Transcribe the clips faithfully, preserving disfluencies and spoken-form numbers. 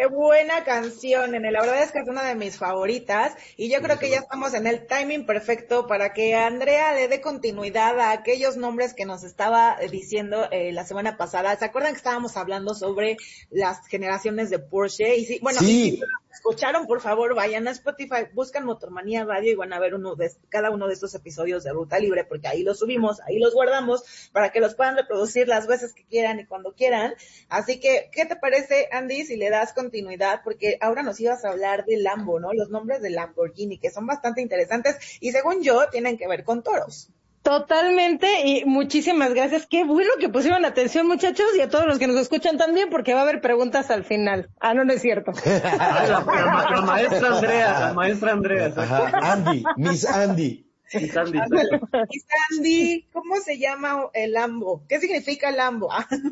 Qué buena canción, nene. La verdad es que es una de mis favoritas y yo creo que ya estamos en el timing perfecto para que Andrea le dé continuidad a aquellos nombres que nos estaba diciendo eh, la semana pasada. ¿Se acuerdan que estábamos hablando sobre las generaciones de Porsche? Y sí, bueno, sí. y si no lo escucharon, por favor, vayan a Spotify, buscan Motormanía Radio y van a ver uno de cada uno de estos episodios de Ruta Libre, porque ahí los subimos, ahí los guardamos para que los puedan reproducir las veces que quieran y cuando quieran. Así que, ¿qué te parece, Andy, si le das continuidad? Porque ahora nos ibas a hablar de Lambo, ¿no? Los nombres de Lamborghini, que son bastante interesantes y según yo, tienen que ver con toros. Totalmente, y muchísimas gracias. Qué bueno que pusieron atención, muchachos, y a todos los que nos escuchan también, porque va a haber preguntas al final. Ah, no, no es cierto. la, la, la maestra Andrea, la maestra Andrea. Ajá, Andy, Miss Andy. Miss Andy. Miss Andy, ¿cómo se llama el Lambo? ¿Qué significa Lambo?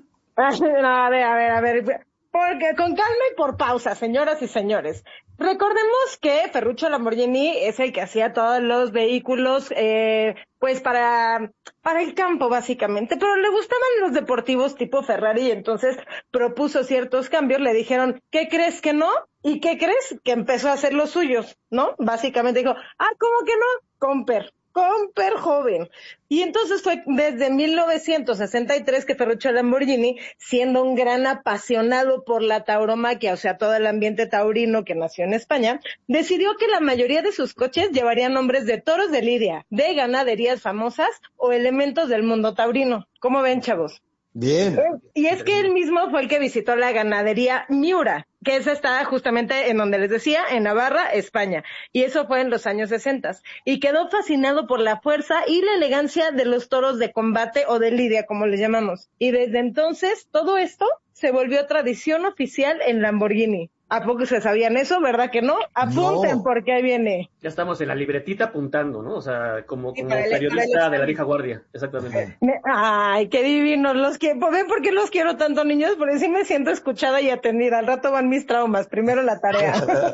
No, a ver, a ver, a ver, porque con calma y por pausa, señoras y señores. Recordemos que Ferruccio Lamborghini es el que hacía todos los vehículos, eh, pues para, para el campo básicamente, pero le gustaban los deportivos tipo Ferrari y entonces propuso ciertos cambios, le dijeron, ¿qué crees que no? ¿Y qué crees? Que empezó a hacer los suyos, ¿no? Básicamente dijo, ah, ¿cómo que no? Comper. Comper joven. Y entonces fue desde mil novecientos sesenta y tres que Ferruccio Lamborghini, siendo un gran apasionado por la tauromaquia, o sea, todo el ambiente taurino que nació en España, decidió que la mayoría de sus coches llevarían nombres de toros de lidia, de ganaderías famosas o elementos del mundo taurino. ¿Cómo ven, chavos? Bien. Y es que él mismo fue el que visitó la ganadería Miura, que esa está justamente en donde les decía, en Navarra, España. Y eso fue en los años sesenta. Y quedó fascinado por la fuerza y la elegancia de los toros de combate o de lidia, como les llamamos. Y desde entonces, todo esto se volvió tradición oficial en Lamborghini. ¿A poco se sabían eso? ¿Verdad que no? Apunten, no. Porque ahí viene. Ya estamos en la libretita apuntando, ¿no? O sea, como, Sí, como el, periodista de la vieja guardia, exactamente. Me, ay, qué divinos los que, ¿ven por qué los quiero tanto, niños? Porque sí me siento escuchada y atendida. Al rato van mis traumas. Primero la tarea.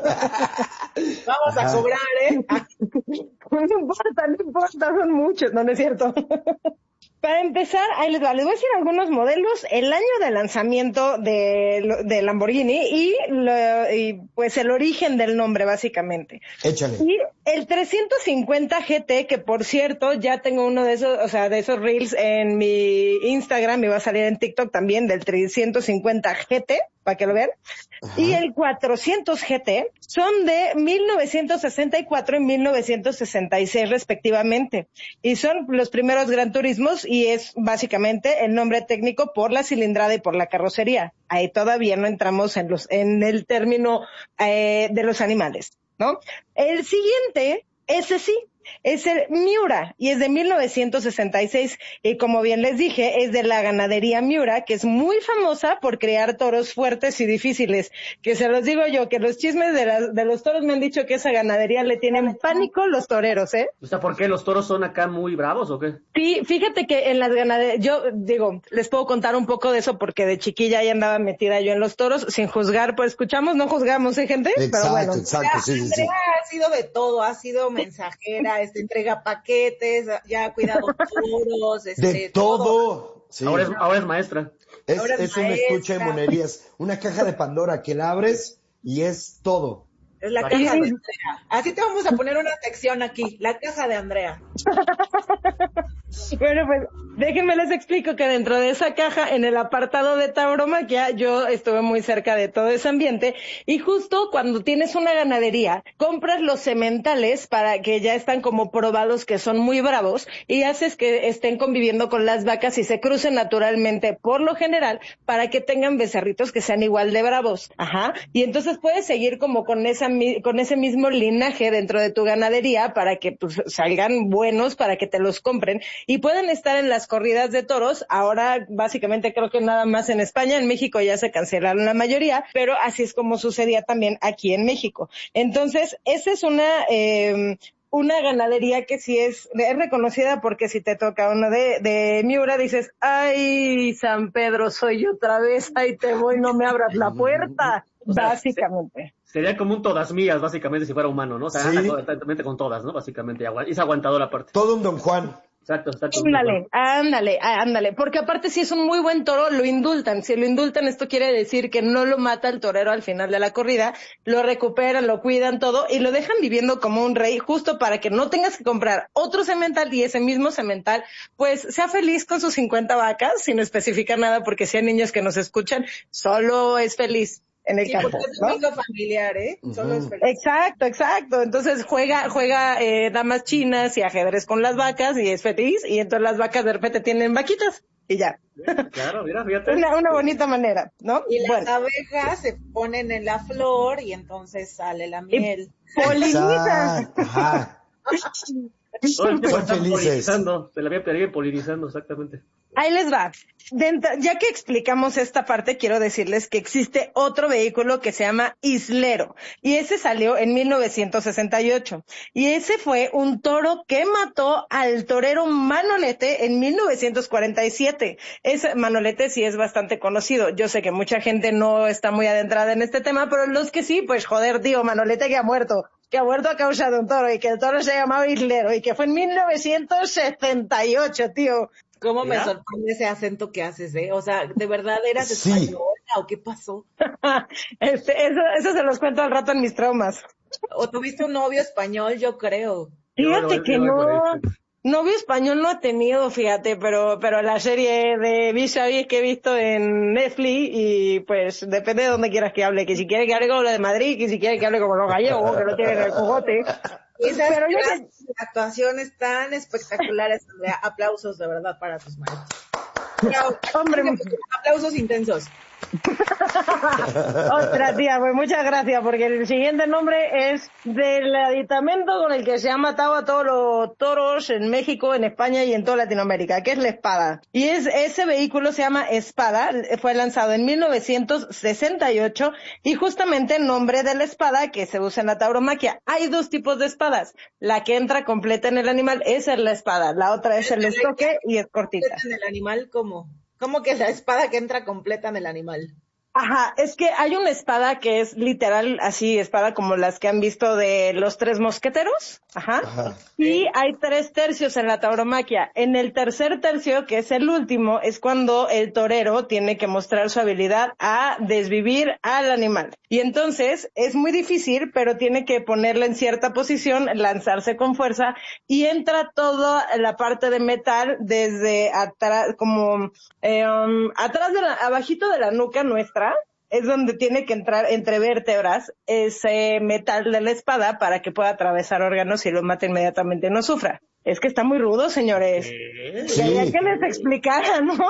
Vamos a cobrar, ¿eh? No importa, no importa, son muchos. No, no es cierto. Para empezar, ahí les va, les voy a decir algunos modelos, el año de lanzamiento de, de Lamborghini y, lo, y pues el origen del nombre básicamente. Échale. Y el trescientos cincuenta G T, que por cierto ya tengo uno de esos, o sea, de esos reels en mi Instagram y va a salir en TikTok también del trescientos cincuenta G T, para que lo vean. Ajá. Y el cuatrocientos G T son de mil novecientos sesenta y cuatro y mil novecientos sesenta y seis respectivamente. Y son los primeros Gran Turismos y es básicamente el nombre técnico por la cilindrada y por la carrocería. Ahí todavía no entramos en los en el término eh, de los animales, ¿no? El siguiente, ese sí, es el Miura y es de mil novecientos sesenta y seis y como bien les dije es de la ganadería Miura, que es muy famosa por crear toros fuertes y difíciles, que se los digo yo, que los chismes de, la, de los toros me han dicho que esa ganadería le tienen pánico los toreros, ¿eh? O sea, ¿por qué? ¿Los toros son acá muy bravos o qué? Sí, fíjate que en las ganaderías, yo digo, les puedo contar un poco de eso porque de chiquilla ya andaba metida yo en los toros, sin juzgar, pues escuchamos, no juzgamos, ¿eh, gente? Exacto, pero bueno. exacto, sí, sí, sí. Andrea ha sido de todo, ha sido mensajera, este, entrega paquetes, ya ha cuidado toros, este, de todo. todo. Sí. Ahora, es, ahora es maestra. Es, ahora es es un maestra. estuche de monerías, una caja de Pandora que la abres y es todo. Es la caja de Andrea. Así te vamos a poner una sección aquí, la caja de Andrea. Bueno, pues déjenme les explico que dentro de esa caja, en el apartado de tauromaquia, yo estuve muy cerca de todo ese ambiente y justo cuando tienes una ganadería, compras los sementales para que ya están como probados que son muy bravos y haces que estén conviviendo con las vacas y se crucen naturalmente por lo general para que tengan becerritos que sean igual de bravos. Ajá. Y entonces puedes seguir como con esa con ese mismo linaje dentro de tu ganadería para que pues salgan buenos, para que te los compren y pueden estar en las corridas de toros. Ahora básicamente creo que nada más en España, en México ya se cancelaron la mayoría, pero así es como sucedía también aquí en México. Entonces, esa es una eh, una ganadería que sí es, es reconocida porque si te toca uno de, de Miura dices, ay, San Pedro, soy yo otra vez, ahí te voy, no me abras la puerta, o sea, básicamente. Se, sería como un todas mías, básicamente, si fuera humano, ¿no? O sea, sí. anda constantemente con todas, ¿no? Básicamente, es aguantador aparte. Todo un Don Juan. Exacto, exacto. Ándale, ándale, ándale, porque aparte si es un muy buen toro, lo indultan, si lo indultan esto quiere decir que no lo mata el torero al final de la corrida, lo recuperan, lo cuidan todo y lo dejan viviendo como un rey justo para que no tengas que comprar otro semental y ese mismo semental pues sea feliz con sus cincuenta vacas, sin especificar nada porque si hay niños que nos escuchan, solo es feliz. En el sí, campo, porque es ¿no? domingo familiar, ¿eh? Uh-huh. Solo es feliz. Exacto, exacto. Entonces juega, juega eh, damas chinas y ajedrez con las vacas y es feliz y entonces las vacas de repente tienen vaquitas y ya. Claro, mira, fíjate. Una, una bonita manera, ¿no? Y bueno. las abejas se ponen en la flor y entonces sale la miel. Polinizan. Ajá. Todo el tiempo están felices. polinizando, se la viene polinizando, exactamente. Ahí les va. Dentro, ya que explicamos esta parte, quiero decirles que existe otro vehículo que se llama Islero, y ese salió en mil novecientos sesenta y ocho, y ese fue un toro que mató al torero Manolete en mil novecientos cuarenta y siete. Ese Manolete sí es bastante conocido. Yo sé que mucha gente no está muy adentrada en este tema, pero los que sí, pues joder, tío, Manolete que ha muerto. que ha muerto a causa de un toro y que el toro se llamaba Islero y que fue en mil novecientos setenta y ocho, tío. ¿Cómo me ¿Ya? sorprende ese acento que haces, eh? O sea, ¿de verdad eras Sí. española o qué pasó? este, eso, eso se los cuento al rato en mis traumas. ¿O tuviste un novio español? Yo creo. Fíjate Yo- que yo voy por no, ahí. novio español no he tenido, fíjate, pero pero la serie de Vis-a-Vis que he visto en Netflix y pues depende de dónde quieras que hable, que si quiere que hable como lo de Madrid, que si quiere que hable como los gallegos, que no tienen el cogote. Esas Pero yo clases de actuaciones tan espectaculares, Andrea. Aplausos de verdad para tus maestros. Bravo. Hombre. Aplausos intensos. Ostras, tía, pues muchas gracias, porque el siguiente nombre es del aditamento con el que se han matado a todos los toros en México, en España y en toda Latinoamérica, que es la espada. Y es ese vehículo se llama Espada, fue lanzado en mil novecientos sesenta y ocho y justamente el nombre de la espada que se usa en la tauromaquia. Hay dos tipos de espadas. La que entra completa en el animal, esa es la espada. La otra es el estoque y es cortita. ¿En el animal cómo? ¿Cómo que la espada que entra completa en el animal? Ajá, es que hay una espada que es literal así, espada como las que han visto de los tres mosqueteros, ajá, Ajá. y hay tres tercios en la tauromaquia. En el tercer tercio, que es el último, es cuando el torero tiene que mostrar su habilidad a desvivir al animal. Y entonces es muy difícil, pero tiene que ponerla en cierta posición, lanzarse con fuerza, y entra toda la parte de metal desde atrás, como eh, um, atrás de la, abajito de la nuca nuestra, es donde tiene que entrar entre vértebras ese metal de la espada para que pueda atravesar órganos y lo mate inmediatamente y no sufra. Es que está muy rudo, señores. ¿Qué? Sí. Quería que les explicara, ¿no?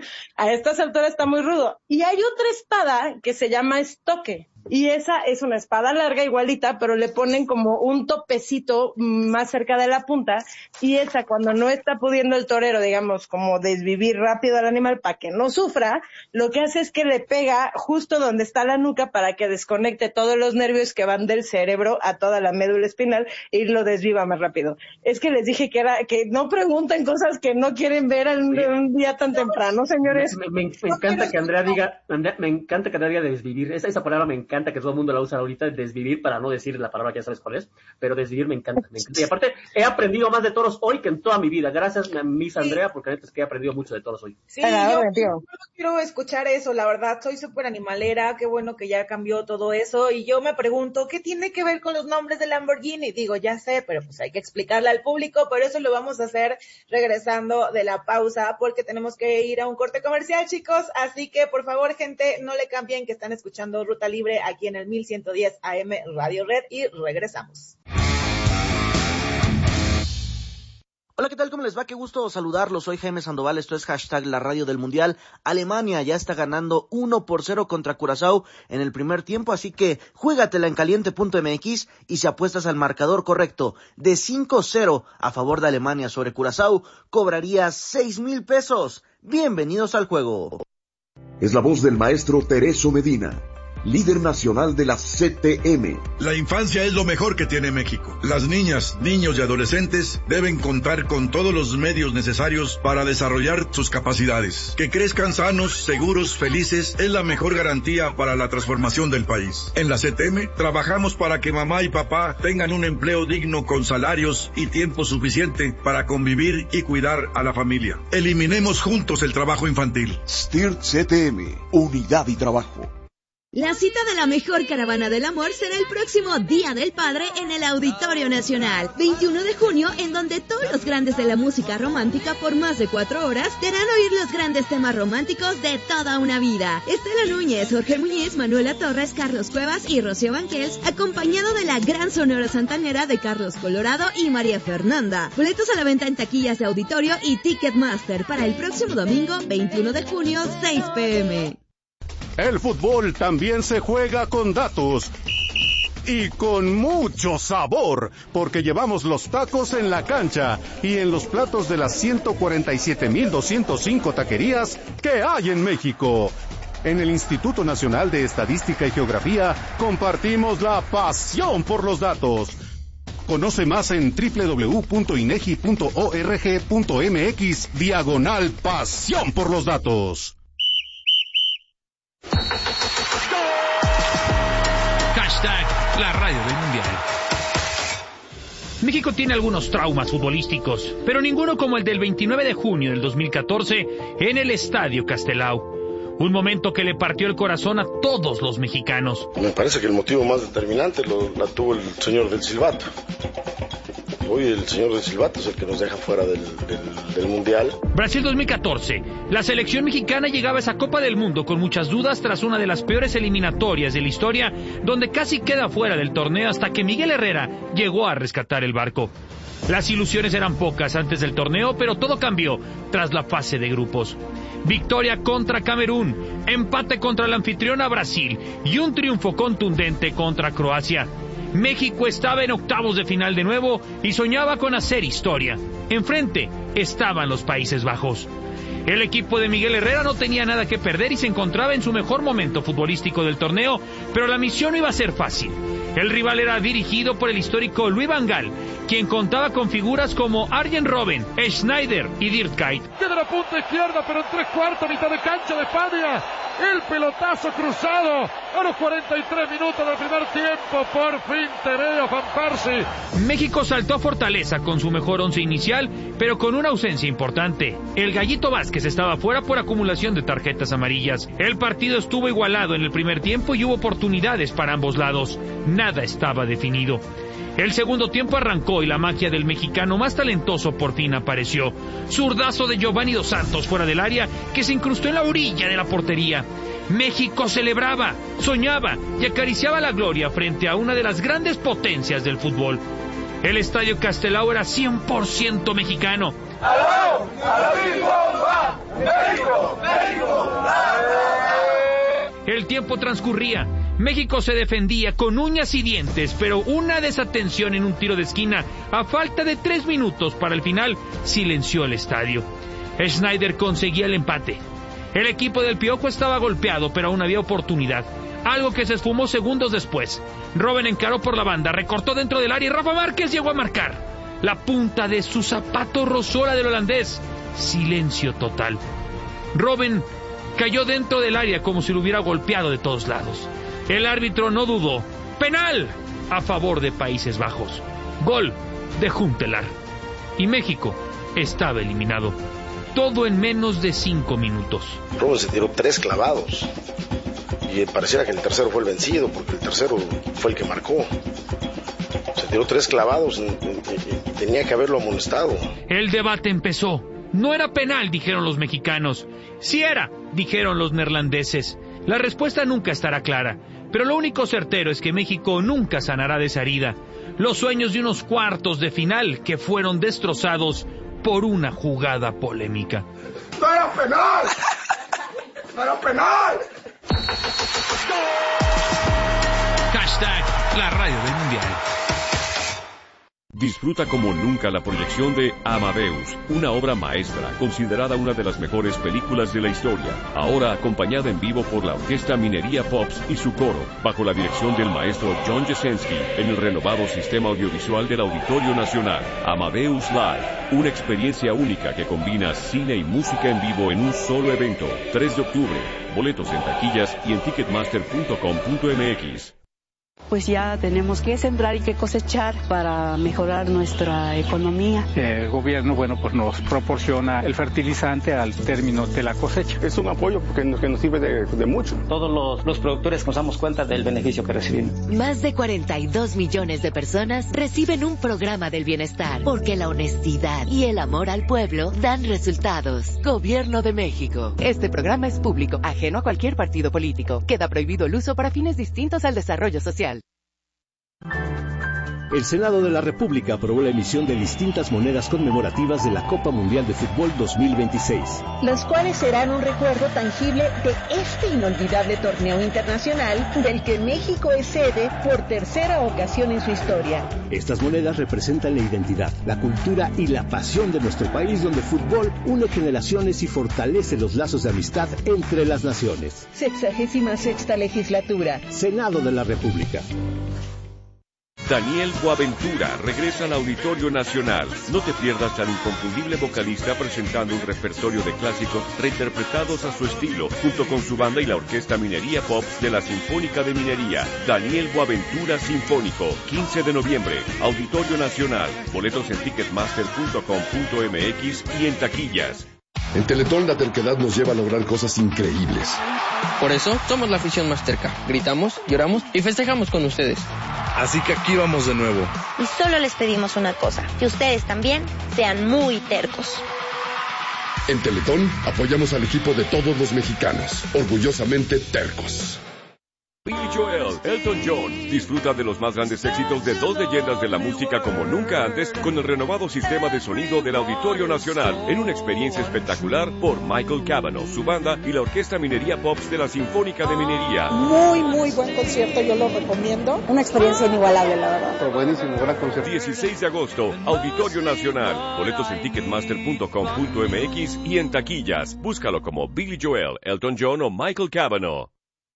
A estas alturas está muy rudo. Y hay otra espada que se llama estoque. Y esa es una espada larga igualita, pero le ponen como un topecito más cerca de la punta. Y esa, cuando no está pudiendo el torero, digamos, como desvivir rápido al animal para que no sufra, lo que hace es que le pega justo donde está la nuca para que desconecte todos los nervios que van del cerebro a toda la médula espinal y lo desviva más rápido. Es que les dije que era, que no pregunten cosas que no quieren ver en Sí. un día tan temprano, señores. Me, me- me encanta que Andrea diga, Andrea- me encanta que Andrea diga desvivir. Esa, esa palabra me encanta, que todo el mundo la usa ahorita, desvivir, para no decir la palabra que ya sabes cuál es, pero desvivir me encanta, me encanta. Y aparte, he aprendido más de toros hoy que en toda mi vida. Gracias a Miss Andrea, porque neta es que he aprendido mucho de toros hoy. Sí, A la yo, orden, tío. yo quiero escuchar eso, la verdad, soy súper animalera, qué bueno que ya cambió todo eso, y yo me pregunto, ¿qué tiene que ver con los nombres de Lamborghini? Digo, ya sé, pero pues hay que explicarle al público, pero eso lo vamos a hacer regresando de la pausa, porque tenemos que ir a un corte comercial, chicos, así que por favor, gente, no le cambien, que están escuchando Ruta Libre aquí en el mil ciento diez A M Radio Red, y regresamos. Hola, ¿qué tal? ¿Cómo les va? Qué gusto saludarlos. Soy Jaime Sandoval, esto es hashtag la radio del mundial. Alemania ya está ganando uno por cero contra Curazao en el primer tiempo, así que juégatela en caliente punto m x y si apuestas al marcador correcto de cinco cero a favor de Alemania sobre Curazao, cobrarías seis mil pesos. Bienvenidos al juego. Es la voz del maestro Tereso Medina. líder nacional de la C T M. La infancia es lo mejor que tiene México. Las niñas, niños y adolescentes deben contar con todos los medios necesarios para desarrollar sus capacidades. Que crezcan sanos, seguros, felices es la mejor garantía para la transformación del país. En la C T M trabajamos para que mamá y papá tengan un empleo digno con salarios y tiempo suficiente para convivir y cuidar a la familia. Eliminemos juntos el trabajo infantil. S T I R C T M, unidad y trabajo. La cita de la mejor caravana del amor será el próximo Día del Padre en el Auditorio Nacional, veintiuno de junio, en donde todos los grandes de la música romántica por más de cuatro horas te harán oír los grandes temas románticos de toda una vida. Estela Núñez, Jorge Muñiz, Manuela Torres, Carlos Cuevas y Rocío Banquels, acompañado de la gran Sonora Santanera de Carlos Colorado y María Fernanda. Boletos a la venta en taquillas de auditorio y Ticketmaster para el próximo domingo, veintiuno de junio, seis pe eme. El fútbol también se juega con datos y con mucho sabor, porque llevamos los tacos en la cancha y en los platos de las ciento cuarenta y siete mil doscientos cinco taquerías que hay en México. En el Instituto Nacional de Estadística y Geografía compartimos la pasión por los datos. Conoce más en doble u doble u doble u punto inegi punto org punto mx diagonal pasión por los datos. Hashtag la radio del mundial. México tiene algunos traumas futbolísticos, pero ninguno como el del veintinueve de junio del dos mil catorce en el Estadio Castelao. Un momento que le partió el corazón a todos los mexicanos. Me parece que el motivo más determinante lo, la tuvo el señor del silbato. Hoy el señor del silbato es el que nos deja fuera del, del, del Mundial. Brasil dos mil catorce. La selección mexicana llegaba a esa Copa del Mundo con muchas dudas tras una de las peores eliminatorias de la historia, donde casi queda fuera del torneo hasta que Miguel Herrera llegó a rescatar el barco. Las ilusiones eran pocas antes del torneo, pero todo cambió tras la fase de grupos. Victoria contra Camerún, empate contra la anfitriona Brasil y un triunfo contundente contra Croacia. México estaba en octavos de final de nuevo y soñaba con hacer historia. Enfrente estaban los Países Bajos. El equipo de Miguel Herrera no tenía nada que perder y se encontraba en su mejor momento futbolístico del torneo, pero la misión no iba a ser fácil. El rival era dirigido por el histórico Louis van Gaal, quien contaba con figuras como Arjen Robben, Schneider y Dirk Kuyt. Queda la punta izquierda, pero en tres cuartos, mitad de cancha de España. El pelotazo cruzado a los cuarenta y tres minutos del primer tiempo. Por fin Tereo Van Persie. México saltó a fortaleza con su mejor once inicial, pero con una ausencia importante. El Gallito Vázquez estaba fuera por acumulación de tarjetas amarillas. El partido estuvo igualado en el primer tiempo y hubo oportunidades para ambos lados. Nada estaba definido. El segundo tiempo arrancó y la magia del mexicano más talentoso por fin apareció. Zurdazo de Giovanni Dos Santos fuera del área que se incrustó en la orilla de la portería. México celebraba, soñaba y acariciaba la gloria frente a una de las grandes potencias del fútbol. El Estadio Castelao era cien por ciento mexicano. ¡Aló! ¡Aló! ¡México! ¡México! El tiempo transcurría. México se defendía con uñas y dientes, pero una desatención en un tiro de esquina, a falta de tres minutos para el final, silenció el estadio. Schneider conseguía el empate. El equipo del Piojo estaba golpeado, pero aún había oportunidad, algo que se esfumó segundos después. Robben encaró por la banda, recortó dentro del área y Rafa Márquez llegó a marcar. La punta de su zapato rozó la del holandés. Silencio total. Robben cayó dentro del área como si lo hubiera golpeado de todos lados. El árbitro no dudó. ¡Penal! A favor de Países Bajos. Gol de Huntelaar. Y México estaba eliminado. Todo en menos de cinco minutos. Robben se tiró tres clavados. Y pareciera que el tercero fue el vencido, porque el tercero fue el que marcó. Se tiró tres clavados y tenía que haberlo amonestado. El debate empezó. No era penal, dijeron los mexicanos. Sí era, dijeron los neerlandeses. La respuesta nunca estará clara, pero lo único certero es que México nunca sanará de esa herida. Los sueños de unos cuartos de final que fueron destrozados por una jugada polémica. ¡No era penal! ¡No era penal! Hashtag la radio del mundial. Disfruta como nunca la proyección de Amadeus, una obra maestra, considerada una de las mejores películas de la historia. Ahora acompañada en vivo por la Orquesta Minería Pops y su coro, bajo la dirección del maestro John Jesensky, en el renovado sistema audiovisual del Auditorio Nacional. Amadeus Live, una experiencia única que combina cine y música en vivo en un solo evento. tres de octubre. Boletos en taquillas y en ticketmaster punto com punto m x. Pues ya tenemos que sembrar y que cosechar para mejorar nuestra economía. El gobierno, bueno, pues nos proporciona el fertilizante al término de la cosecha. Es un apoyo que nos, que nos sirve de, de mucho. Todos los, los productores nos damos cuenta del beneficio que recibimos. Más de cuarenta y dos millones de personas reciben un programa del bienestar, porque la honestidad y el amor al pueblo dan resultados. Gobierno de México. Este programa es público, ajeno a cualquier partido político. Queda prohibido el uso para fines distintos al desarrollo social. El Senado de la República aprobó la emisión de distintas monedas conmemorativas de la Copa Mundial de Fútbol dos mil veintiséis. Las cuales serán un recuerdo tangible de este inolvidable torneo internacional del que México es sede por tercera ocasión en su historia. Estas monedas representan la identidad, la cultura y la pasión de nuestro país, donde el fútbol une generaciones y fortalece los lazos de amistad entre las naciones. Sexagésima sexta legislatura. Senado de la República. Daniel Boaventura regresa al Auditorio Nacional. No te pierdas al inconfundible vocalista presentando un repertorio de clásicos reinterpretados a su estilo, junto con su banda y la Orquesta Minería Pops de la Sinfónica de Minería. Daniel Boaventura Sinfónico, quince de noviembre, Auditorio Nacional. Boletos en ticketmaster punto com punto m x y en taquillas. En Teletón la terquedad nos lleva a lograr cosas increíbles. Por eso somos la afición más terca. Gritamos, lloramos y festejamos con ustedes. Así que aquí vamos de nuevo. Y solo les pedimos una cosa, que ustedes también sean muy tercos. En Teletón apoyamos al equipo de todos los mexicanos, orgullosamente tercos. Billy Joel, Elton John. Disfruta de los más grandes éxitos de dos leyendas de la música como nunca antes con el renovado sistema de sonido del Auditorio Nacional en una experiencia espectacular por Michael Cavanaugh, su banda y la Orquesta Minería Pops de la Sinfónica de Minería. Muy, muy buen concierto, yo lo recomiendo. Una experiencia inigualable, la verdad. Pero buenísimo, gran concierto. dieciséis de agosto, Auditorio Nacional. Boletos en ticketmaster punto com punto m x y en taquillas. Búscalo como Billy Joel, Elton John o Michael Cavanaugh.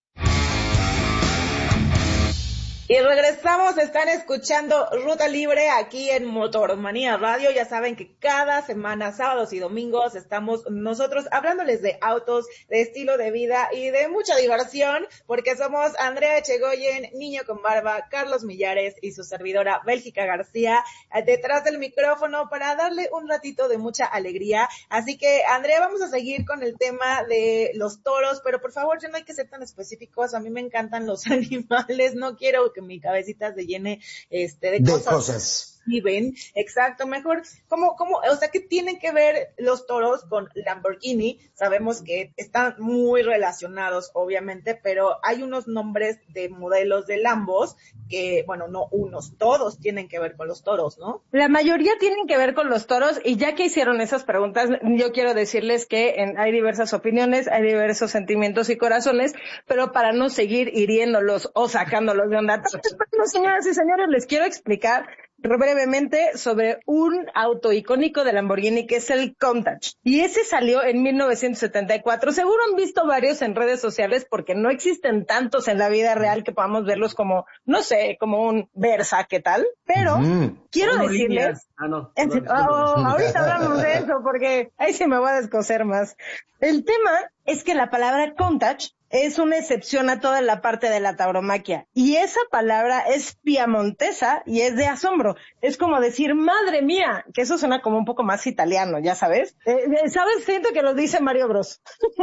Y regresamos, están escuchando Ruta Libre aquí en Motormanía Radio. Ya saben que cada semana, sábados y domingos, estamos nosotros hablándoles de autos, de estilo de vida y de mucha diversión, porque somos Andrea Echegoyen, Niño con Barba, Carlos Millares y su servidora Bélgica García, detrás del micrófono para darle un ratito de mucha alegría. Así que, Andrea, vamos a seguir con el tema de los toros, pero por favor, ya no hay que ser tan específicos. A mí me encantan los animales, no quiero que mi cabecita se llene este de, de cosas. cosas. Y ven, exacto, mejor, ¿cómo, cómo, o sea, qué tienen que ver los toros con Lamborghini? Sabemos que están muy relacionados, obviamente, pero hay unos nombres de modelos de Lambos que, bueno, no unos, todos tienen que ver con los toros, ¿no? La mayoría tienen que ver con los toros, y ya que hicieron esas preguntas, yo quiero decirles que en, hay diversas opiniones, hay diversos sentimientos y corazones, pero para no seguir hiriéndolos o sacándolos de onda, señoras y señores, les quiero explicar brevemente sobre un auto icónico de Lamborghini que es el Countach. Y ese salió en mil novecientos setenta y cuatro. Seguro han visto varios en redes sociales porque no existen tantos en la vida real que podamos verlos como, no sé, como un Versa, ¿qué tal? Pero mm. quiero no, decirles... Ah, no. En, oh, ahorita hablamos de eso porque ahí sí me voy a descoser más. El tema es que la palabra Countach es una excepción a toda la parte de la tauromaquia. Y esa palabra es piamontesa y es de asombro. Es como decir, madre mía, que eso suena como un poco más italiano, ¿ya sabes? Eh, ¿Sabes? Siento que lo dice Mario Bros.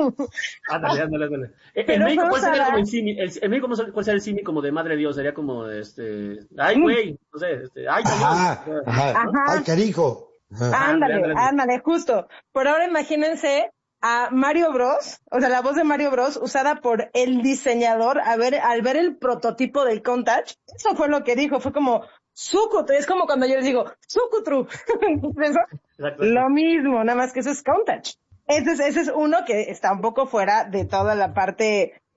Ándale, ándale, ándale. En México, ¿cuál sería como el símil? En México, ¿cuál sería el símil como de madre Dios? Sería como, este, ay, güey, no sé, este, ay, ajá, Dios. Ajá, ajá. Ay, carijo. Ajá. Ándale, ándale, ándale, justo. Por ahora imagínense a Mario Bros, o sea, la voz de Mario Bros usada por el diseñador a ver, al ver el prototipo del Countach. Eso fue lo que dijo, fue como Sucutru, es como cuando yo les digo Sucutru. Lo mismo, nada más que eso es Countach. Ese es, ese es uno que está un poco fuera de toda la parte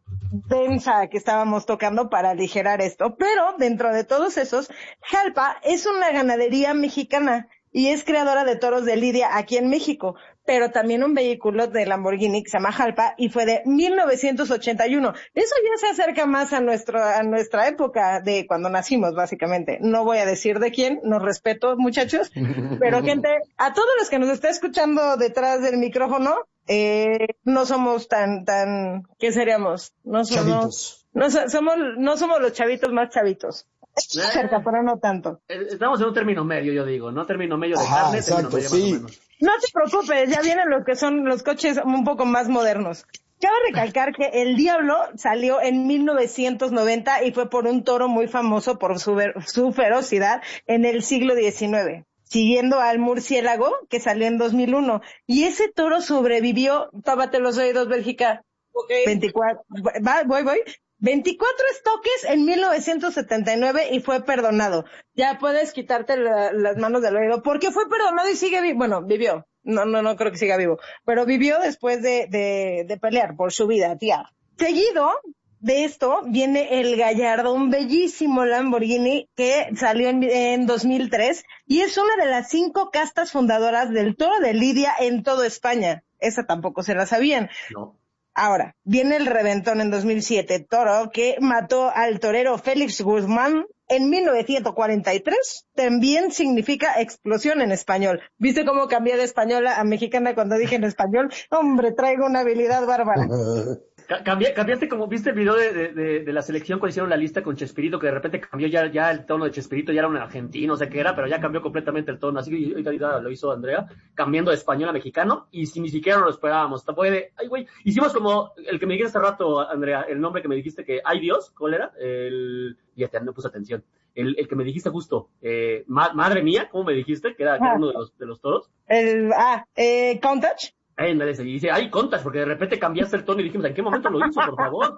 densa que estábamos tocando para aligerar esto, pero dentro de todos esos, Jalpa es una ganadería mexicana y es creadora de toros de lidia aquí en México, pero también un vehículo de Lamborghini que se llama Jalpa y fue de mil novecientos ochenta y uno. Eso ya se acerca más a nuestro a nuestra época de cuando nacimos, básicamente. No voy a decir de quién, no respeto, muchachos, pero gente, a todos los que nos está escuchando detrás del micrófono, eh, no somos tan, tan, ¿qué seríamos? No somos, chavitos. No so- somos, no somos los chavitos más chavitos. Cerca, pero no tanto. Estamos en un término medio, yo digo, ¿no? Término medio de Ajá, carne, exacto, término medio sí. más o menos. No te preocupes, ya vienen los que son los coches un poco más modernos. Cabe recalcar que el Diablo salió en mil novecientos noventa y fue por un toro muy famoso por su, ver- su ferocidad en el siglo diecinueve, siguiendo al murciélago que salió en dos mil uno. Y ese toro sobrevivió, tápate los oídos, Bélgica, Okay. veinticuatro, va, voy, voy, veinticuatro estoques en mil novecientos setenta y nueve y fue perdonado. Ya puedes quitarte la, las manos del oído, porque fue perdonado y sigue vivo, bueno, vivió, no, no, no creo que siga vivo, pero vivió después de, de, de pelear por su vida, tía. Seguido de esto viene el Gallardo, un bellísimo Lamborghini que salió en, en dos mil tres y es una de las cinco castas fundadoras del toro de lidia en toda España. Esa tampoco se la sabían. No. Ahora, viene el reventón en dos mil siete, toro que mató al torero Félix Guzmán en mil novecientos cuarenta y tres. También significa explosión en español. ¿Viste cómo cambié de española a mexicana cuando dije en español? Hombre, traigo una habilidad bárbara. Cambié, cambiaste como, ¿viste el video de, de, de, de la selección cuando hicieron la lista con Chespirito, que de repente cambió ya, ya el tono de Chespirito, ya era un argentino, no sé qué era, pero ya cambió completamente el tono, así que ahorita, ahorita lo hizo Andrea, cambiando de español a mexicano, y si ni siquiera lo esperábamos, tampoco de, ay güey, hicimos como el que me dijiste hace rato, Andrea, el nombre que me dijiste que, ay Dios, ¿cuál era? El, y este, no puse atención, el, el que me dijiste justo, eh, ma, madre mía, ¿cómo me dijiste? Que era, que era uno de los, de los toros. El, ah, eh, Countach. Eh, y dice, ay, contas, porque de repente cambiaste el tono y dijimos, ¿en qué momento lo hizo, por favor?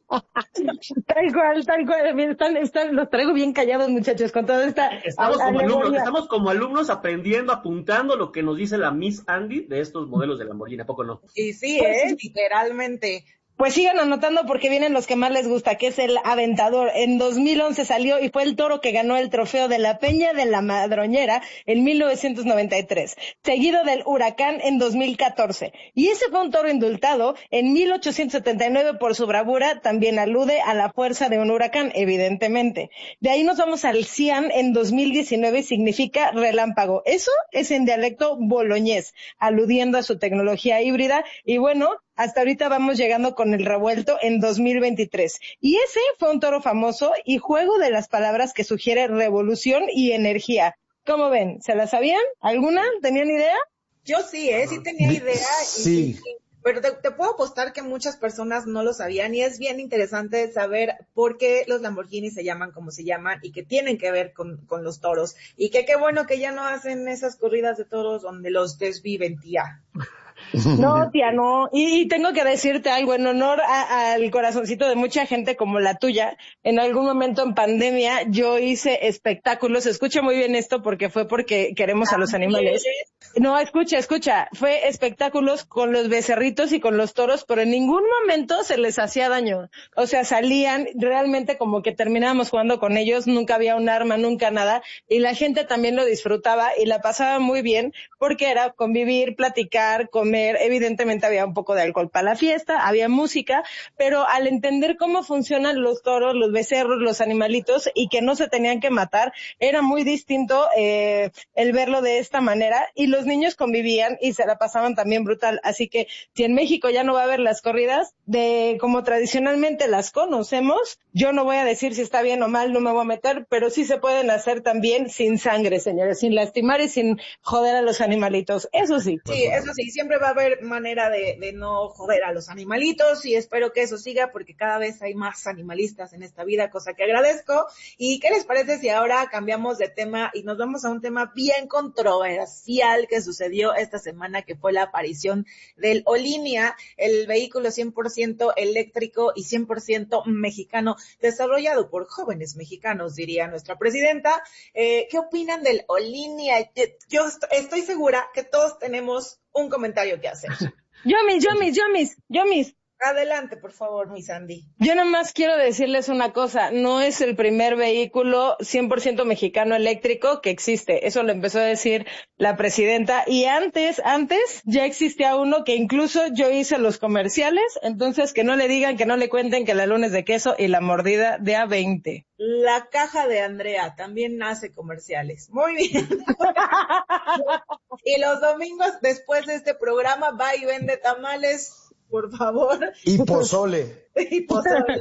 Tal cual, tal cual, están, están, los traigo bien callados, muchachos, con toda esta... Estamos como alumnos, estamos como alumnos aprendiendo, apuntando lo que nos dice la Miss Andy de estos modelos de Lamborghini, ¿a poco no? Y sí, es literalmente... Pues sigan anotando porque vienen los que más les gusta, que es el Aventador. En dos mil once salió y fue el toro que ganó el trofeo de la Peña de la Madroñera en mil novecientos noventa y tres, seguido del Huracán en dos mil catorce. Y ese fue un toro indultado en mil ochocientos setenta y nueve por su bravura, también alude a la fuerza de un huracán, evidentemente. De ahí nos vamos al Cian en dos mil diecinueve, significa relámpago. Eso es en dialecto boloñés, aludiendo a su tecnología híbrida. Y bueno, hasta ahorita vamos llegando con el revuelto en dos mil veintitrés. Y ese fue un toro famoso y juego de las palabras que sugiere revolución y energía. ¿Cómo ven? ¿Se la sabían? ¿Alguna? ¿Tenían idea? Yo sí, ¿eh? Sí tenía idea. Sí. Y, y, pero te, te puedo apostar que muchas personas no lo sabían y es bien interesante saber por qué los Lamborghini se llaman como se llaman y que tienen que ver con, con los toros. Y que qué bueno que ya no hacen esas corridas de toros donde los desviven, tía. No, tía, no. Y, y tengo que decirte algo en honor a, al corazoncito de mucha gente como la tuya. En algún momento en pandemia yo hice espectáculos. Escucha muy bien esto porque fue porque queremos a los animales. No, escucha, escucha. Fue espectáculos con los becerritos y con los toros, pero en ningún momento se les hacía daño. O sea, salían realmente como que terminábamos jugando con ellos. Nunca había un arma, nunca nada. Y la gente también lo disfrutaba y la pasaba muy bien porque era convivir, platicar, comer. Evidentemente había un poco de alcohol para la fiesta, había música, pero al entender cómo funcionan los toros, los becerros, los animalitos y que no se tenían que matar, era muy distinto eh, el verlo de esta manera y los niños convivían y se la pasaban también brutal. Así que si en México ya no va a haber las corridas de como tradicionalmente las conocemos, yo no voy a decir si está bien o mal, no me voy a meter, pero sí se pueden hacer también sin sangre, señores, sin lastimar y sin joder a los animalitos. Eso sí. Sí, eso sí, siempre va a haber manera de, de no joder a los animalitos y espero que eso siga porque cada vez hay más animalistas en esta vida, cosa que agradezco. ¿Y qué les parece si ahora cambiamos de tema y nos vamos a un tema bien controversial que sucedió esta semana, que fue la aparición del Olinia, el vehículo cien por ciento eléctrico y cien por ciento mexicano, desarrollado por jóvenes mexicanos, diría nuestra presidenta? Eh, ¿Qué opinan del Olinia? Yo estoy segura que todos tenemos un comentario que hacer. Yomis, yomis, yomis, yomis. Adelante, por favor, mi Sandy. Yo nada más quiero decirles una cosa, no es el primer vehículo cien por ciento mexicano eléctrico que existe, eso lo empezó a decir la presidenta, y antes, antes ya existía uno que incluso yo hice los comerciales, entonces que no le digan, que no le cuenten que la lunes de queso y la mordida de A veinte. La caja de Andrea también hace comerciales. Muy bien. Y los domingos después de este programa va y vende tamales. Por favor. Y pozole. Y pozole.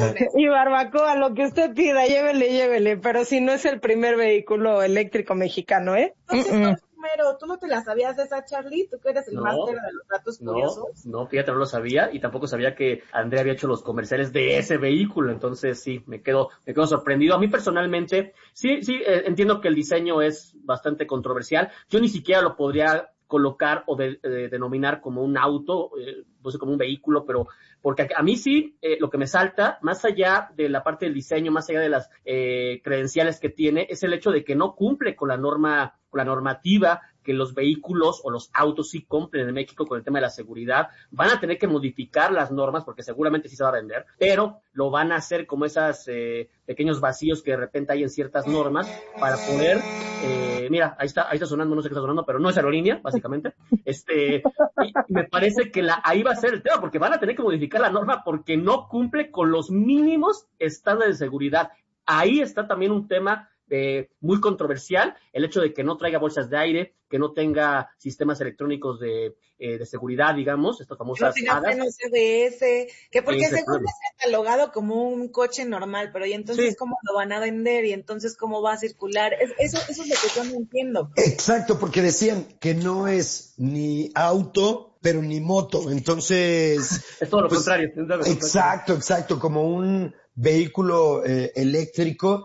Y barbacoa, lo que usted pida, llévele, llévele. Pero si no es el primer vehículo eléctrico mexicano, ¿eh? Entonces, uh -uh. Primero, ¿tú no te la sabías de esa, Charlie? ¿Tú que eres el no, máster de los datos no, curiosos? No, fíjate, no lo sabía. Y tampoco sabía que Andrea había hecho los comerciales de ese vehículo. Entonces, sí, me quedo, me quedo sorprendido. A mí personalmente, sí, sí, eh, entiendo que el diseño es bastante controversial. Yo ni siquiera lo podría colocar o de, de, denominar como un auto, eh, no sé, como un vehículo, pero porque a, a mí sí, eh, lo que me salta, más allá de la parte del diseño, más allá de las eh, credenciales que tiene, es el hecho de que no cumple con la norma, con la normativa que los vehículos o los autos sí cumplen en México con el tema de la seguridad. Van a tener que modificar las normas porque seguramente sí se va a vender, pero lo van a hacer como esos eh, pequeños vacíos que de repente hay en ciertas normas para poder, eh, mira, ahí está, ahí está sonando, no sé qué está sonando, pero no es aerolínea, básicamente. Este, y me parece que la, ahí va a ser el tema, porque van a tener que modificar la norma porque no cumple con los mínimos estándares de seguridad. Ahí está también un tema Eh, muy controversial, el hecho de que no traiga bolsas de aire, que no tenga sistemas electrónicos de, eh, de seguridad, digamos, estas famosas que no tenga frenos A B S, que porque Ese según es catalogado como un coche normal, pero ¿y entonces sí. cómo lo van a vender? ¿Y entonces cómo va a circular? Es, eso, eso es lo que yo no entiendo. Exacto, porque decían que no es ni auto, pero ni moto, entonces... Es todo lo pues, contrario. Es todo lo exacto, contrario. exacto, como un vehículo eh, eléctrico.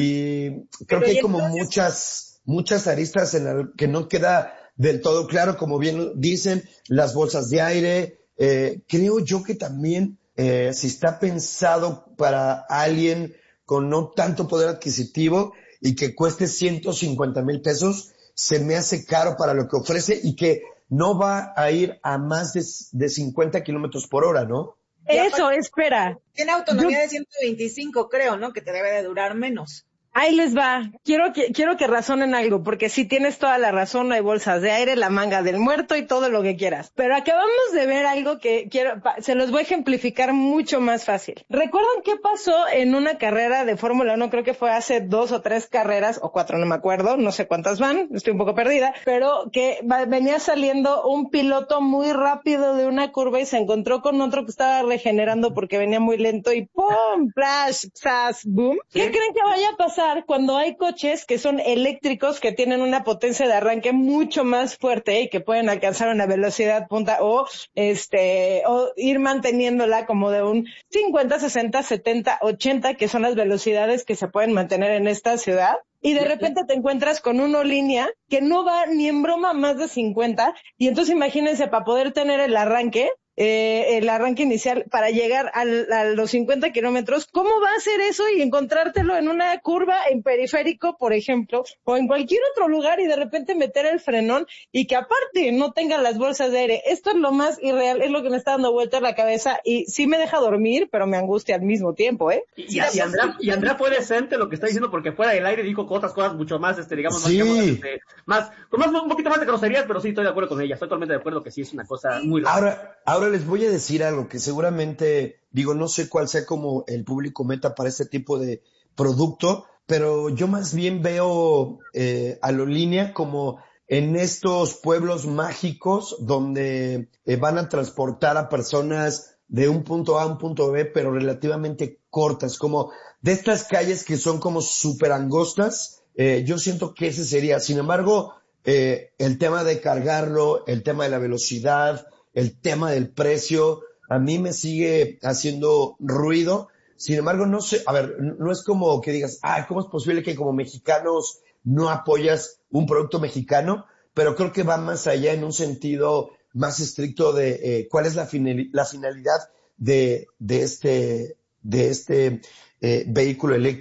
Y creo Pero que hay como entonces... muchas, muchas aristas en la que no queda del todo claro, como bien dicen, las bolsas de aire. Eh, creo yo que también, eh, si está pensado para alguien con no tanto poder adquisitivo y que cueste ciento cincuenta mil pesos, se me hace caro para lo que ofrece y que no va a ir a más de, de cincuenta kilómetros por hora, ¿no? Eso, espera. Tiene autonomía Yo... de ciento veinticinco, creo, ¿no? Que te debe de durar menos. Ahí les va. Quiero que, quiero que razonen algo, porque sí tienes toda la razón, hay bolsas de aire, la manga del muerto y todo lo que quieras. Pero acabamos de ver algo que quiero, se los voy a ejemplificar mucho más fácil. ¿Recuerdan qué pasó en una carrera de Fórmula uno? Creo que fue hace dos o tres carreras, o cuatro, no me acuerdo, no sé cuántas van, estoy un poco perdida, pero que venía saliendo un piloto muy rápido de una curva y se encontró con otro que estaba regenerando porque venía muy lento y ¡pum! ¡Flash! ¡Zas! ¡Boom! ¿Qué ¿Sí? creen que vaya a pasar cuando hay coches que son eléctricos, que tienen una potencia de arranque mucho más fuerte y que pueden alcanzar una velocidad punta o este o ir manteniéndola como de un cincuenta, sesenta, setenta, ochenta, que son las velocidades que se pueden mantener en esta ciudad? Y de repente te encuentras con una línea que no va ni en broma más de cincuenta, y entonces imagínense, para poder tener el arranque, eh, el arranque inicial para llegar al, a los cincuenta kilómetros, ¿cómo va a hacer eso y encontrártelo en una curva en periférico, por ejemplo, o en cualquier otro lugar y de repente meter el frenón y que aparte no tenga las bolsas de aire? Esto es lo más irreal, es lo que me está dando vuelta a la cabeza y sí me deja dormir, pero me angustia al mismo tiempo, ¿eh? Y, y, y, Andrea, y Andrea fue decente lo que está diciendo, porque fuera del aire dijo otras cosas mucho más, este, digamos, más, sí. digamos, este, más, con más, un poquito más de groserías, pero sí estoy de acuerdo con ella, estoy totalmente de acuerdo que sí es una cosa muy rara. Ahora, ahora les voy a decir algo que seguramente, digo, no sé cuál sea como el público meta para este tipo de producto, pero yo más bien veo eh, a Aerolínea como en estos pueblos mágicos donde eh, van a transportar a personas de un punto A a un punto B, pero relativamente cortas, como de estas calles que son como súper angostas. Eh, yo siento que ese sería. Sin embargo, eh, el tema de cargarlo, el tema de la velocidad, el tema del precio, a mí me sigue haciendo ruido. Sin embargo, no sé, a ver, no es como que digas, ah, ¿cómo es posible que como mexicanos no apoyas un producto mexicano? Pero creo que va más allá en un sentido más estricto de eh, cuál es la, finali- la finalidad de, de este, de este eh, vehículo eléctrico.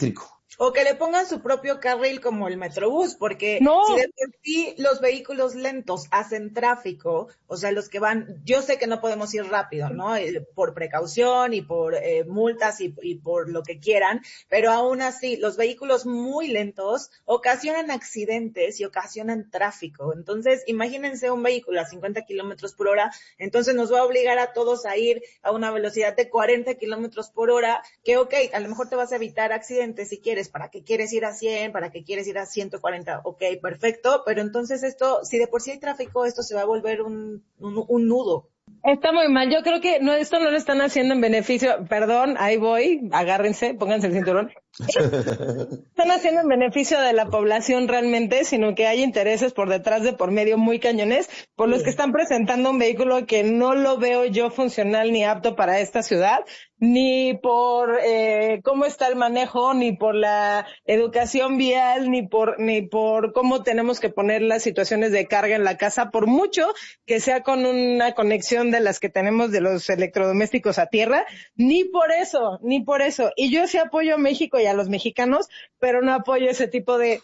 O que le pongan su propio carril como el Metrobús, porque no. si de por sí los vehículos lentos hacen tráfico, o sea, los que van, yo sé que no podemos ir rápido, ¿no? Eh, por precaución y por eh, multas y, y por lo que quieran, pero aún así, los vehículos muy lentos ocasionan accidentes y ocasionan tráfico. Entonces, imagínense un vehículo a cincuenta kilómetros por hora, entonces nos va a obligar a todos a ir a una velocidad de cuarenta kilómetros por hora, que ok, a lo mejor te vas a evitar accidentes si quieres. ¿Para qué quieres ir a cien? ¿Para qué quieres ir a ciento cuarenta? Ok, perfecto, pero entonces esto, si de por sí hay tráfico, esto se va a volver un, un, un nudo. Está muy mal. Yo creo que no, esto no lo están haciendo en beneficio, perdón, ahí voy, agárrense, pónganse el cinturón. Están haciendo en beneficio de la población realmente, sino que hay intereses por detrás de por medio muy cañones, por los que están presentando un vehículo que no lo veo yo funcional ni apto para esta ciudad, ni por eh, cómo está el manejo, ni por la educación vial, ni por ni por cómo tenemos que poner las situaciones de carga en la casa, por mucho que sea con una conexión de las que tenemos de los electrodomésticos a tierra, ni por eso, ni por eso. Y yo sí apoyo a México y a los mexicanos, pero no apoyo ese tipo de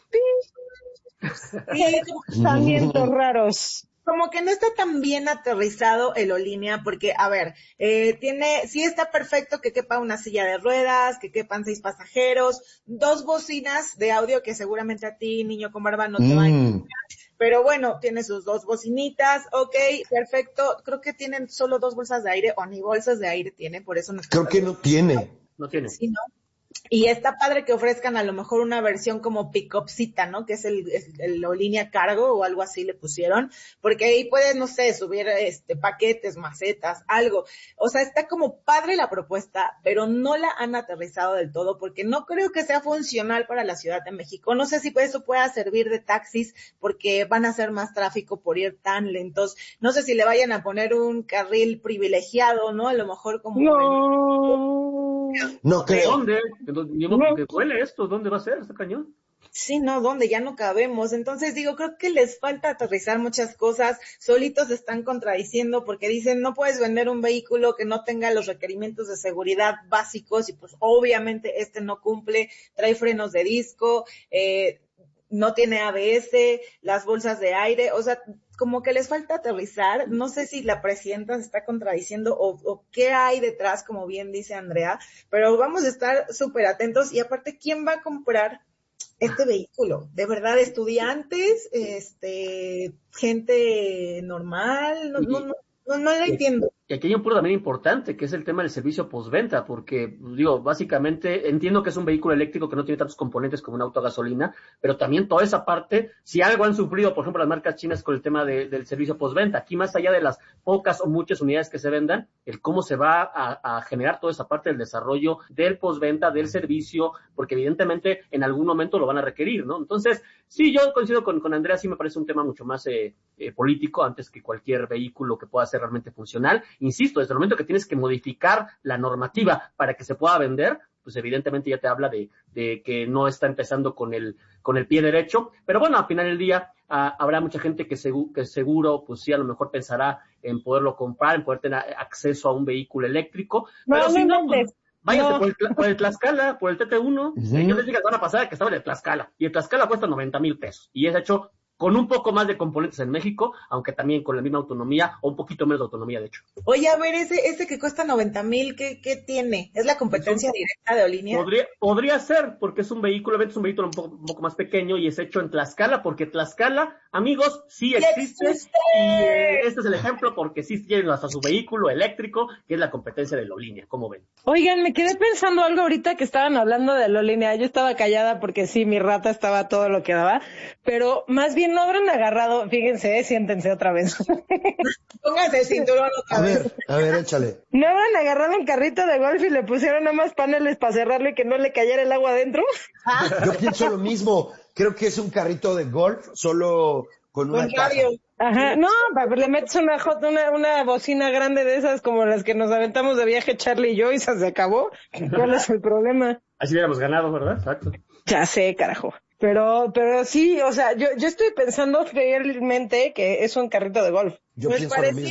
pensamientos raros. Como que no está tan bien aterrizado el Olínea, porque, a ver, eh, tiene, sí está perfecto que quepa una silla de ruedas, que quepan seis pasajeros, dos bocinas de audio que seguramente a ti, niño con barba, no te mm. va a encantar. Pero bueno, tiene sus dos bocinitas, ok, perfecto. Creo que tienen solo dos bolsas de aire, o ni bolsas de aire tiene, por eso no está. Creo que no tiene. No tiene. Sí, ¿no? Y está padre que ofrezcan a lo mejor una versión como pick-upcita, ¿no? Que es el, el, el Olínea Cargo o algo así le pusieron, porque ahí puedes, no sé, subir este paquetes, macetas, algo. O sea, está como padre la propuesta, pero no la han aterrizado del todo, porque no creo que sea funcional para la Ciudad de México. No sé si eso pueda servir de taxis, porque van a hacer más tráfico por ir tan lentos. No sé si le vayan a poner un carril privilegiado, ¿no? A lo mejor como... No, no creo. ¿Dónde? No. ¿Qué huele esto? ¿Dónde va a ser este cañón? Sí, no, ¿dónde? Ya no cabemos. Entonces digo, creo que les falta aterrizar muchas cosas. Solitos se están contradiciendo porque dicen, no puedes vender un vehículo que no tenga los requerimientos de seguridad básicos y pues obviamente este no cumple, trae frenos de disco, eh, no tiene A B S, las bolsas de aire, o sea, como que les falta aterrizar. No sé si la presidenta se está contradiciendo o, o qué hay detrás, como bien dice Andrea, pero vamos a estar súper atentos. Y aparte, ¿quién va a comprar este vehículo? De verdad, estudiantes, este, gente normal, no, no, no, no, no lo entiendo. Y aquí hay un punto también importante, que es el tema del servicio postventa, porque, digo, básicamente entiendo que es un vehículo eléctrico que no tiene tantos componentes como un auto a gasolina, pero también toda esa parte, si algo han sufrido, por ejemplo, las marcas chinas con el tema de, del servicio postventa, aquí más allá de las pocas o muchas unidades que se vendan, el cómo se va a, a generar toda esa parte del desarrollo del postventa, del servicio, porque evidentemente en algún momento lo van a requerir, ¿no? Entonces, sí, yo coincido con, con Andrea, sí me parece un tema mucho más eh, eh, político antes que cualquier vehículo que pueda ser realmente funcional. Insisto, desde el momento que tienes que modificar la normativa para que se pueda vender, pues evidentemente ya te habla de, de que no está empezando con el con el pie derecho. Pero bueno, al final del día uh, habrá mucha gente que, segu- que seguro, pues sí, a lo mejor pensará en poderlo comprar, en poder tener acceso a un vehículo eléctrico. No, pero no, si no, no, pues, váyase no. por, el, por el Tlaxcala, por el T T uno. Uh-huh. Yo les dije la semana pasada que estaba en el Tlaxcala. Y el Tlaxcala cuesta noventa mil pesos. Y es hecho con un poco más de componentes en México, aunque también con la misma autonomía, o un poquito menos de autonomía, de hecho. Oye, a ver, ese ese que cuesta noventa mil, ¿qué, ¿qué tiene? ¿Es la competencia es un, directa de Olínea? Podría, podría ser, porque es un vehículo, es un vehículo un poco, un poco más pequeño y es hecho en Tlaxcala, porque Tlaxcala, amigos, sí existe. existe. Y eh, este es el ejemplo, porque sí tienen hasta su vehículo eléctrico, que es la competencia de Olínea, ¿cómo ven? Oigan, me quedé pensando algo ahorita que estaban hablando de Olínea. Yo estaba callada porque sí, mi rata estaba todo lo que daba, pero más bien no habrán agarrado. Fíjense, eh, siéntense otra vez. Pónganse el cinturón otra a vez. ver, a ver, échale. ¿No habrán agarrado un carrito de golf y le pusieron nada más paneles para cerrarle y que no le cayera el agua adentro? Yo pienso lo mismo. Creo que es un carrito de golf, solo con una radio. Ajá, no, le metes una, una una bocina grande de esas como las que nos aventamos de viaje Charlie y yo y se acabó. ¿Cuál es el problema? Así hubiéramos ganado, ¿verdad? Exacto. Ya sé, carajo. Pero, pero sí, o sea, yo, yo estoy pensando realmente que es un carrito de golf. Yo pues pienso pareciera. lo mismo.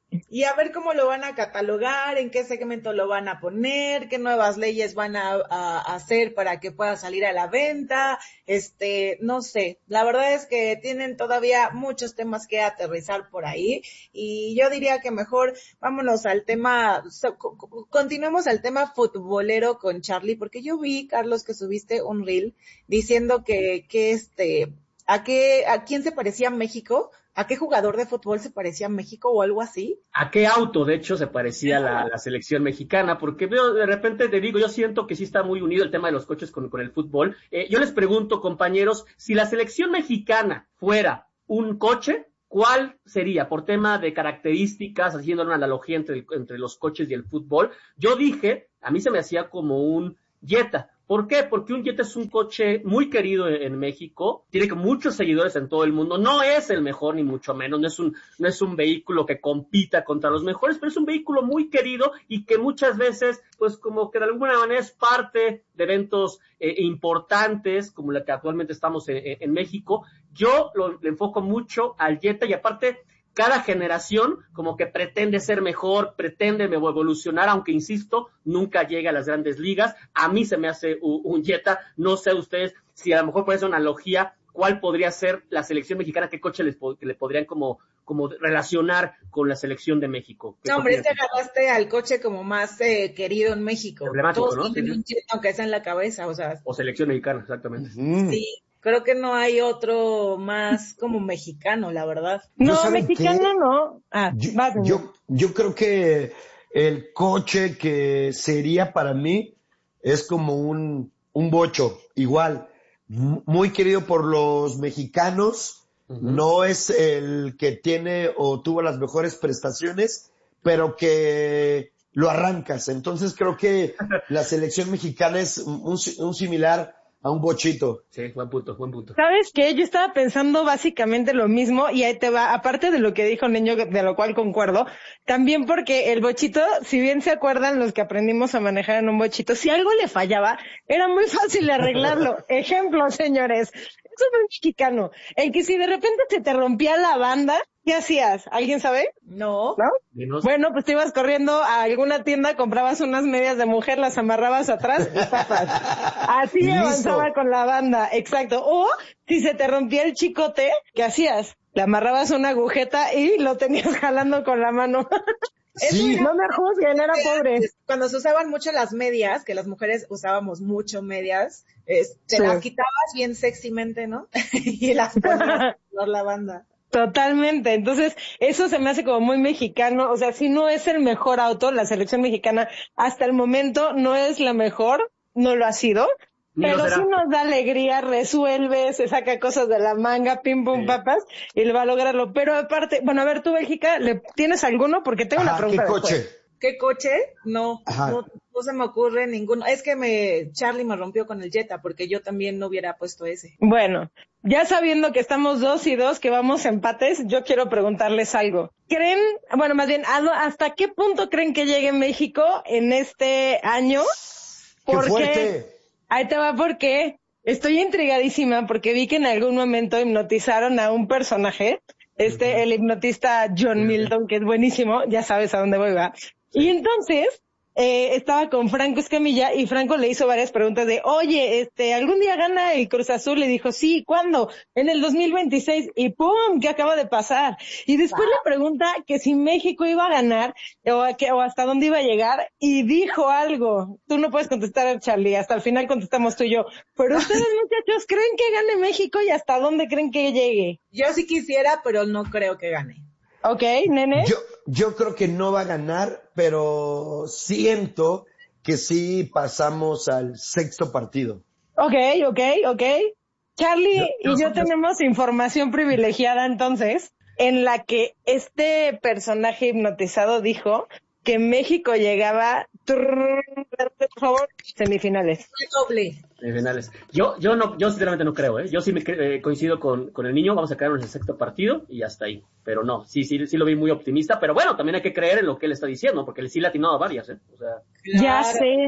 y a ver cómo lo van a catalogar, en qué segmento lo van a poner, qué nuevas leyes van a, a, a hacer para que pueda salir a la venta, este, no sé, la verdad es que tienen todavía muchos temas que aterrizar por ahí, y yo diría que mejor vámonos al tema, continuemos al tema futbolero con Charlie, porque yo vi, Carlos, que subiste un reel diciendo que, que este, a qué, a quién se parecía México, ¿a qué jugador de fútbol se parecía México o algo así? ¿A qué auto, de hecho, se parecía la, la selección mexicana? Porque veo, de repente te digo, yo siento que sí está muy unido el tema de los coches con, con el fútbol. Eh, yo les pregunto, compañeros, si la selección mexicana fuera un coche, ¿cuál sería? Por tema de características, haciendo una analogía entre, el, entre los coches y el fútbol. Yo dije, a mí se me hacía como un Jetta. ¿Por qué? Porque un Jetta es un coche muy querido en, en México, tiene muchos seguidores en todo el mundo, no es el mejor ni mucho menos, no es un no es un vehículo que compita contra los mejores, pero es un vehículo muy querido y que muchas veces, pues como que de alguna manera es parte de eventos eh, importantes, como la que actualmente estamos en, en México. Yo lo le enfoco mucho al Jetta y aparte cada generación como que pretende ser mejor, pretende evolucionar, aunque insisto, nunca llega a las grandes ligas. A mí se me hace un, un Jetta, no sé ustedes si a lo mejor por esa analogía, cuál podría ser la selección mexicana, qué coche les que le podrían como como relacionar con la selección de México. No, hombre, este agarraste al coche como más eh, querido en México. Emblemático, todos ¿no? tienen un Jetta, aunque sea en la cabeza, o sea. O selección mexicana, exactamente. Mm. Sí. Creo que no hay otro más como mexicano, la verdad. No, mexicano qué? no. Ah, yo, va, yo, yo creo que el coche que sería para mí es como un, un bocho, igual, muy querido por los mexicanos, uh-huh. No es el que tiene o tuvo las mejores prestaciones, pero que lo arrancas. Entonces creo que la selección mexicana es un, un similar a un bochito. Sí, buen punto, buen punto. ¿Sabes qué? Yo estaba pensando básicamente lo mismo y ahí te va, aparte de lo que dijo Niño, de lo cual concuerdo, también porque el bochito, si bien se acuerdan los que aprendimos a manejar en un bochito, si algo le fallaba, era muy fácil arreglarlo. Ejemplo, señores, eso es muy mexicano. El que si de repente se te rompía la banda, ¿qué hacías? ¿Alguien sabe? No. ¿No? Dinos. Bueno, pues te ibas corriendo a alguna tienda, comprabas unas medias de mujer, las amarrabas atrás y papas. Así Listo. Avanzaba con la banda, exacto. O si se te rompía el chicote, ¿qué hacías? Le amarrabas una agujeta y lo tenías jalando con la mano. Sí. No me juzguen, era pobre. Cuando se usaban mucho las medias, que las mujeres usábamos mucho medias, eh, te Sí. las quitabas bien sexymente, ¿no? Y las ponías por la banda. Totalmente, entonces eso se me hace como muy mexicano, o sea, si no es el mejor auto, la selección mexicana hasta el momento no es la mejor, no lo ha sido, Ni lo pero será. sí nos da alegría, resuelve, se saca cosas de la manga, pim pum Sí. papas, y le va a lograrlo, pero aparte, bueno, a ver tú, Bélgica, ¿le tienes alguno? Porque tengo una Ajá, pregunta. ¿qué después. coche? ¿Qué coche? No, Ajá. no, no se me ocurre ninguno. Es que me Charlie me rompió con el Jetta porque yo también no hubiera puesto ese. Bueno, ya sabiendo que estamos dos y dos, que vamos empates, yo quiero preguntarles algo. ¿Creen, bueno, más bien, ¿a- hasta qué punto creen que llegue México en este año? ¡Qué Porque, fuerte! ahí te va porque estoy intrigadísima porque vi que en algún momento hipnotizaron a un personaje, este, uh-huh. el hipnotista John uh-huh. Milton, que es buenísimo, ya sabes a dónde voy, va. Y entonces, eh, estaba con Franco Escamilla y Franco le hizo varias preguntas de, oye, este, ¿algún día gana el Cruz Azul? Le dijo, sí, ¿cuándo? En el dos mil veintiséis. Y ¡pum! ¿Qué acaba de pasar? Y después wow. le pregunta que si México iba a ganar o, a que, o hasta dónde iba a llegar y dijo algo. Tú no puedes contestar, Charlie, hasta el final contestamos tú y yo. Pero ustedes, muchachos, ¿creen que gane México y hasta dónde creen que llegue? Yo sí quisiera, pero no creo que gane. Ok, nene. Yo, yo creo que no va a ganar, pero siento que sí pasamos al sexto partido. Ok, ok, ok. Charlie yo, yo y yo, yo tenemos información privilegiada entonces, en la que este personaje hipnotizado dijo que México llegaba, trrr, por favor, semifinales. Doble. Semifinales. Yo, yo no, yo sinceramente no creo, ¿eh? Yo sí me eh, coincido con, con el niño, vamos a quedarnos en el sexto partido y hasta ahí. Pero no, sí, sí, sí lo vi muy optimista, pero bueno, también hay que creer en lo que él está diciendo, porque él sí le ha atinado a varias, ¿eh? O sea. Ya sé.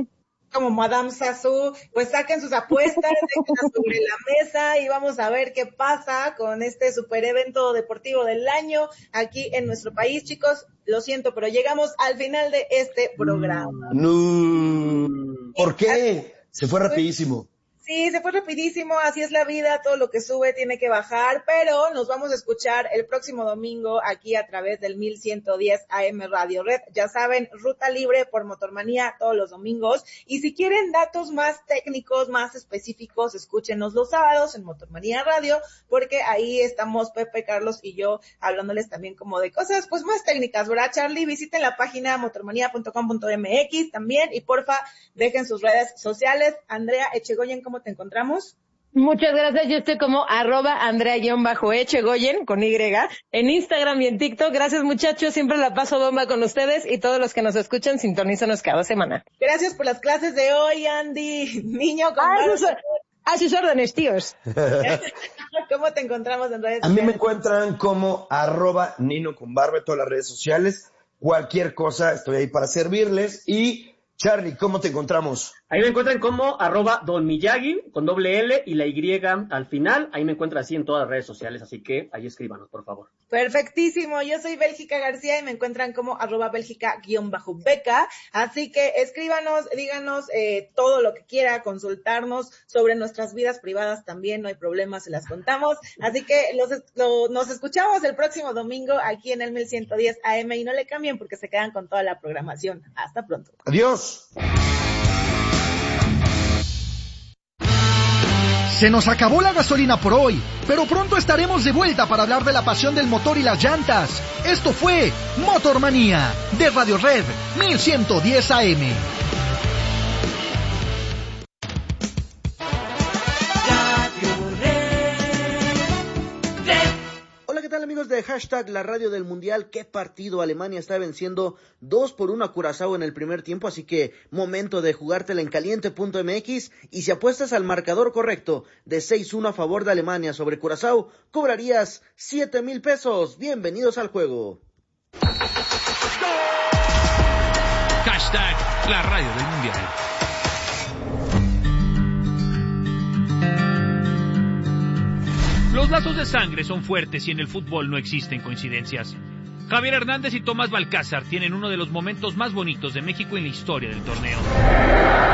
como Madame Sassou, pues saquen sus apuestas, déjenlas sobre la mesa y vamos a ver qué pasa con este super evento deportivo del año aquí en nuestro país, chicos. Lo siento, pero llegamos al final de este programa. No. ¿Por qué? Se fue rapidísimo. Sí, se fue rapidísimo, así es la vida, todo lo que sube tiene que bajar, pero nos vamos a escuchar el próximo domingo aquí a través del mil ciento diez A M Radio Red. Ya saben, Ruta Libre por Motormanía todos los domingos. Y si quieren datos más técnicos, más específicos, escúchenos los sábados en Motormanía Radio, porque ahí estamos Pepe, Carlos y yo hablándoles también como de cosas pues más técnicas, ¿verdad, Charlie? Visiten la página motormanía punto com punto m x también y porfa, dejen sus redes sociales. Andrea Echegoyen, ¿cómo te encontramos? Muchas gracias, yo estoy como arroba Andrea-Echegoyen con Y en Instagram y en TikTok. Gracias muchachos, siempre la paso bomba con ustedes y todos los que nos escuchan, sintonízanos cada semana. Gracias por las clases de hoy, Andy. Niño con ah, sus, a sus órdenes, tíos. ¿Cómo te encontramos en redes sociales? A mí me encuentran como arroba Nino con Barba en todas las redes sociales. Cualquier cosa, estoy ahí para servirles. Y Charlie, ¿cómo te encontramos? Ahí me encuentran como arroba Don Miyagi, con doble L y la Y al final. Ahí me encuentran así en todas las redes sociales, así que ahí escríbanos, por favor. Perfectísimo, yo soy Bélgica García y me encuentran como arroba Bélgica-Beca, así que escríbanos, díganos eh, todo lo que quiera, consultarnos sobre nuestras vidas privadas también, no hay problema, se las contamos. Así que los, lo, nos escuchamos el próximo domingo aquí en el mil ciento diez A M y no le cambien porque se quedan con toda la programación. Hasta pronto. Adiós. Se nos acabó la gasolina por hoy, pero pronto estaremos de vuelta para hablar de la pasión del motor y las llantas. Esto fue Motormanía, de Radio Red mil ciento diez A M. Hola, ¿qué tal amigos de hashtag La Radio del Mundial? ¿Qué partido? Alemania está venciendo dos por uno a Curazao en el primer tiempo, así que momento de jugártela en caliente punto m x y si apuestas al marcador correcto de seis uno a favor de Alemania sobre Curazao, cobrarías siete mil pesos. Bienvenidos al juego. Hashtag La Radio del Mundial. Los lazos de sangre son fuertes y en el fútbol no existen coincidencias. Javier Hernández y Tomás Balcázar tienen uno de los momentos más bonitos de México en la historia del torneo.